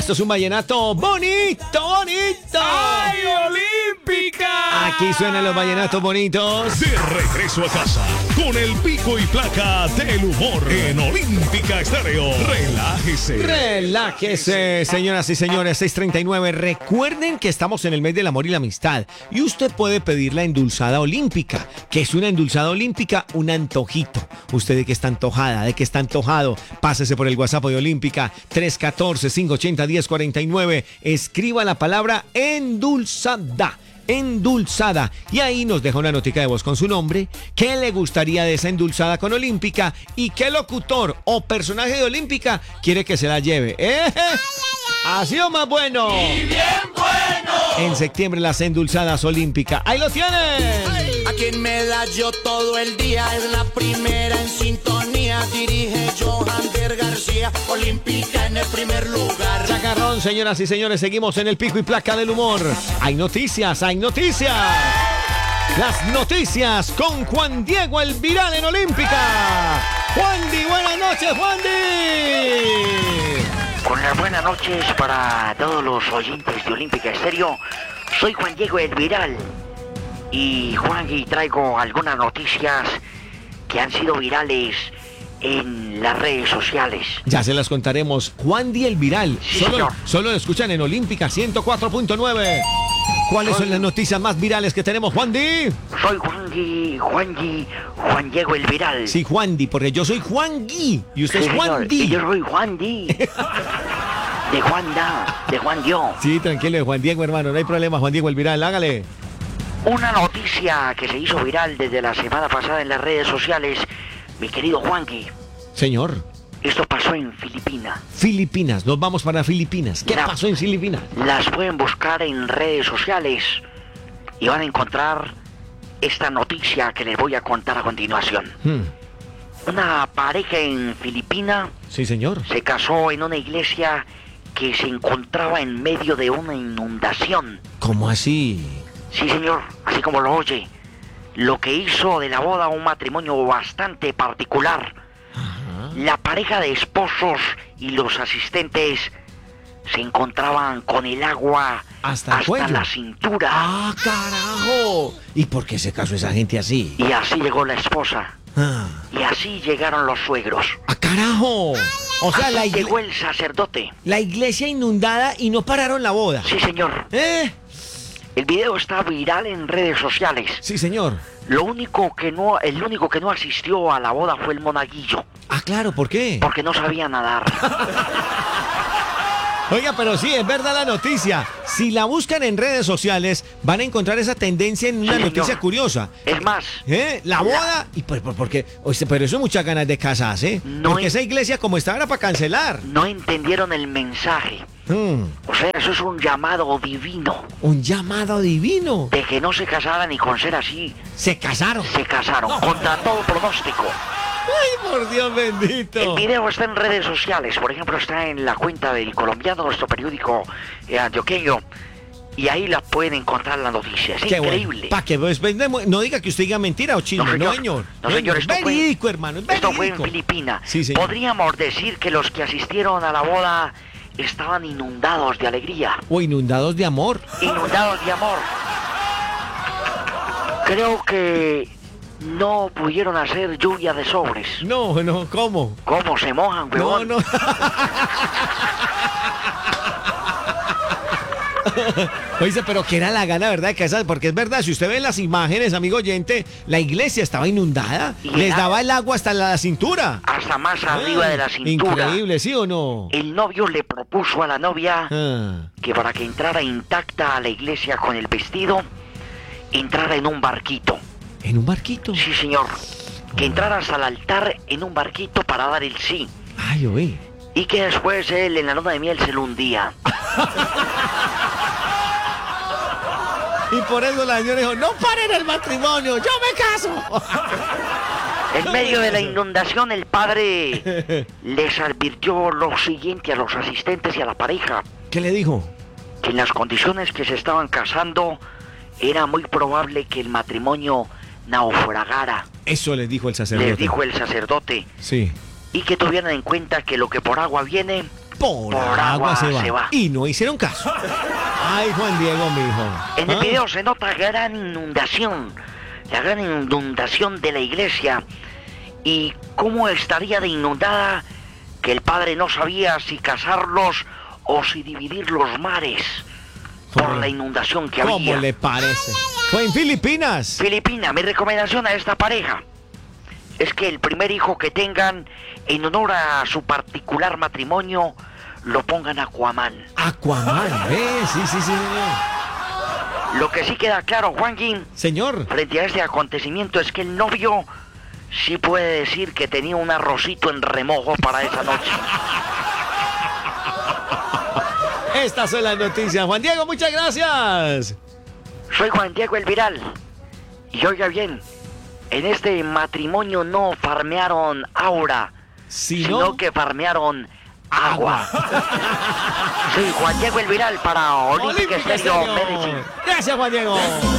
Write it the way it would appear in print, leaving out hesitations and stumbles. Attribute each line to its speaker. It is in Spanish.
Speaker 1: Esto es un vallenato bonito, bonito.
Speaker 2: ¡Ay, Olímpica!
Speaker 1: Aquí suenan los vallenatos bonitos.
Speaker 2: De regreso a casa, con el pico y placa del humor en Olímpica Estéreo. Relájese.
Speaker 1: Relájese, señoras y señores, 6:39. Recuerden que estamos en el mes del amor y la amistad y usted puede pedir la endulzada olímpica. ¿Qué es una endulzada olímpica? Un antojito. ¿Usted de qué está antojada? ¿De qué está antojado? Pásese por el WhatsApp de Olímpica 314-580-1049. Escriba la palabra endulzada. Endulzada, y ahí nos deja una notica de voz con su nombre, qué le gustaría de esa endulzada con Olímpica y qué locutor o personaje de Olímpica quiere que se la lleve. Ha sido más bueno.
Speaker 2: ¡Y bien bueno!
Speaker 1: En septiembre las endulzadas Olímpica. ¡Ahí lo tienen!
Speaker 3: Aquí en Medallo todo el día es la primera en sintonía. Dirige Johander García, Olímpica en el primer lugar.
Speaker 1: Chacarrón, señoras y señores, seguimos en el pico y placa del humor. Hay noticias, hay noticias. Las noticias con Juan Diego el Viral en Olímpica. Juandi, buenas noches, Juandi.
Speaker 4: Con las buenas noches para todos los oyentes de Olímpica Estéreo. Soy Juan Diego el Viral. Y Juan, traigo algunas noticias que han sido virales en las redes sociales.
Speaker 1: Ya se las contaremos. Juan Di el Viral.
Speaker 4: Sí, señor.
Speaker 1: Solo lo escuchan en Olímpica 104.9. ¿Cuáles son las noticias más virales que tenemos, Juan Di?
Speaker 4: Soy Juan Diego el Viral.
Speaker 1: Sí, Juan Di, porque yo soy Juan Gui y usted
Speaker 4: Sí,
Speaker 1: es Juan
Speaker 4: señor,
Speaker 1: Di.
Speaker 4: y yo soy Juan Di. De Juan Da, de Juan Dio.
Speaker 1: Sí, tranquilo, Juan Diego, hermano, no hay problema, Juan Diego el Viral, hágale.
Speaker 4: Una noticia que se hizo viral desde la semana pasada en las redes sociales, mi querido Juanqui.
Speaker 1: Señor,
Speaker 4: Esto pasó en Filipinas.
Speaker 1: Filipinas, nos vamos para Filipinas. ¿Qué
Speaker 4: Mira,
Speaker 1: pasó en Filipinas?
Speaker 4: Las pueden buscar en redes sociales y van a encontrar esta noticia que les voy a contar a continuación. Una pareja en Filipinas
Speaker 1: Sí, señor.
Speaker 4: se casó en una iglesia que se encontraba en medio de una inundación.
Speaker 1: ¿Cómo así?
Speaker 4: Sí, señor, así como lo oye. Lo que hizo de la boda un matrimonio bastante particular. La pareja de esposos y los asistentes se encontraban con el agua
Speaker 1: Hasta el cuello.
Speaker 4: la cintura.
Speaker 1: ¡Ah, carajo! ¿Y por qué se casó esa gente así?
Speaker 4: Y así llegó la esposa.
Speaker 1: ¡Ah,
Speaker 4: Y así llegaron los suegros.
Speaker 1: carajo! O sea,
Speaker 4: Así llegó el sacerdote.
Speaker 1: la iglesia inundada y no pararon la boda.
Speaker 4: Sí, señor. El video está viral en redes sociales.
Speaker 1: Sí, señor.
Speaker 4: El único que no asistió a la boda fue el monaguillo,
Speaker 1: Ah, claro, ¿por qué?
Speaker 4: porque no sabía nadar.
Speaker 1: Oiga, pero sí, es verdad la noticia. Si la buscan en redes sociales, van a encontrar esa tendencia en una
Speaker 4: Sí,
Speaker 1: noticia
Speaker 4: señor.
Speaker 1: curiosa.
Speaker 4: Es más,
Speaker 1: La boda, y porque, oye, pero eso muchas ganas de casarse, ¿eh?
Speaker 4: No
Speaker 1: Porque
Speaker 4: es-
Speaker 1: esa iglesia como estaba era para cancelar.
Speaker 4: no entendieron el mensaje. O sea, eso es un llamado divino.
Speaker 1: Un llamado divino.
Speaker 4: De que no se casaran y con ser así,
Speaker 1: Se casaron.
Speaker 4: se casaron. Contra todo pronóstico.
Speaker 1: Ay, por Dios bendito.
Speaker 4: El video está en redes sociales. Por ejemplo, está en la cuenta del Colombiano, nuestro periódico antioqueño. Y ahí la pueden encontrar la noticia. Es
Speaker 1: Qué
Speaker 4: increíble.
Speaker 1: Para que no diga que usted diga mentira o chisme, no, señor.
Speaker 4: No, señor,
Speaker 1: es verídico, hermano, es
Speaker 4: esto fue en
Speaker 1: verídico.
Speaker 4: Filipinas.
Speaker 1: Sí, señor.
Speaker 4: Podríamos decir que los que asistieron a la boda estaban inundados de alegría,
Speaker 1: O inundados de amor.
Speaker 4: inundados de amor. Creo que no pudieron hacer lluvia de sobres.
Speaker 1: No, ¿cómo?
Speaker 4: ¿Cómo se mojan,
Speaker 1: No,
Speaker 4: huevón?
Speaker 1: no. Oye, pero que era la gana, ¿verdad? De casar, porque es verdad, si usted ve las imágenes, amigo oyente, la iglesia estaba inundada.
Speaker 4: Y
Speaker 1: Les
Speaker 4: era-
Speaker 1: daba el agua hasta la cintura.
Speaker 4: Hasta más arriba de la cintura.
Speaker 1: Increíble, ¿sí o no?
Speaker 4: El novio le propuso a la novia
Speaker 1: Ah,
Speaker 4: que para que entrara intacta a la iglesia con el vestido, entrara en un barquito.
Speaker 1: ¿en un barquito?
Speaker 4: Sí, señor. Que entraras al altar en un barquito para dar el sí.
Speaker 1: Ay, oí.
Speaker 4: Y que después él en la luna de miel se lo hundía.
Speaker 1: Y por eso la señora dijo, no paren el matrimonio, yo me caso.
Speaker 4: En medio de la inundación, el padre les advirtió lo siguiente a los asistentes y a la pareja.
Speaker 1: ¿Qué le dijo?
Speaker 4: Que en las condiciones que se estaban casando, era muy probable que el matrimonio naufragara.
Speaker 1: Eso les dijo el sacerdote.
Speaker 4: Les dijo el sacerdote.
Speaker 1: Sí.
Speaker 4: Y que tuvieran en cuenta que lo que por agua viene,
Speaker 1: por agua se va. Y no hicieron caso. Ay, Juan Diego, mijo.
Speaker 4: En el video se nota gran inundación, la gran inundación de la iglesia. ¿Y cómo estaría de inundada que el padre no sabía si casarlos o si dividir los mares por la inundación que había?
Speaker 1: ¿Cómo le parece? Fue en Filipinas.
Speaker 4: Filipina, mi recomendación a esta pareja es que el primer hijo que tengan, en honor a su particular matrimonio, lo pongan Aquaman.
Speaker 1: Aquaman, sí, señor.
Speaker 4: Lo que sí queda claro, Juanquín,
Speaker 1: Señor.
Speaker 4: frente a este acontecimiento es que el novio sí puede decir que tenía un arrocito en remojo para esa noche.
Speaker 1: Estas son las noticias. Juan Diego, muchas gracias.
Speaker 4: Soy Juan Diego el Viral. Y oiga bien, en este matrimonio no farmearon aura, sino que farmearon agua. Soy Juan Diego el Viral para Olímpica Estéreo Medellín.
Speaker 1: Gracias, Juan Diego.